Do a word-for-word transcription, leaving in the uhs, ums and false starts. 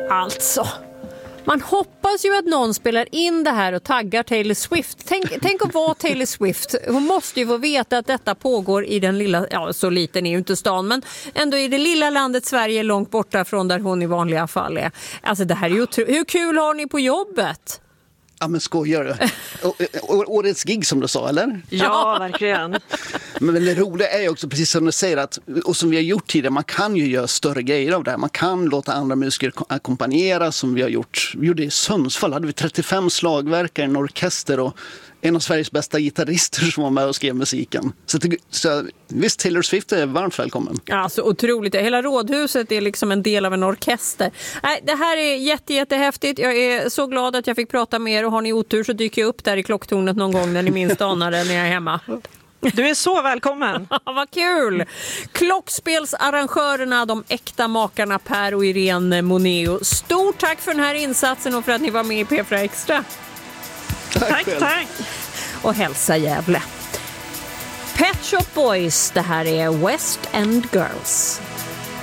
Alltså, man hoppas ju att någon spelar in det här och taggar Taylor Swift. Tänk, tänk att vara Taylor Swift. Hon måste ju få veta att detta pågår i den lilla, ja så liten är ju inte stan, men ändå i det lilla landet Sverige långt borta från där hon i vanliga fall är. Alltså det här är ju otro- Hur kul har ni på jobbet? Ja, men skojar du? Årets gig som du sa, eller? Ja, verkligen. Men det roliga är ju också, precis som du säger, att, och som vi har gjort tidigare, man kan ju göra större grejer av det här. Man kan låta andra musiker ackompanjera, som vi har gjort. Vi gjorde i Sundsvall, hade vi trettiofem slagverkare, en orkester och en av Sveriges bästa gitarrister som var med och skrev musiken. Så, det, så visst, Taylor Swift är varmt välkommen. Alltså otroligt. Hela rådhuset är liksom en del av en orkester. Nej, det här är jätte, jättehäftigt. Jag är så glad att jag fick prata med er, och har ni otur så dyker jag upp där i klocktornet någon gång när ni minst anar det när jag är hemma. Du är så välkommen. Vad kul! Klockspelsarrangörerna, de äkta makarna Per och Irene Moneo. Stort tack för den här insatsen och för att ni var med i P fyra Extra. Tack, tack, tack. Och hälsa Gävle. Pet Shop Boys, det här är West End Girls.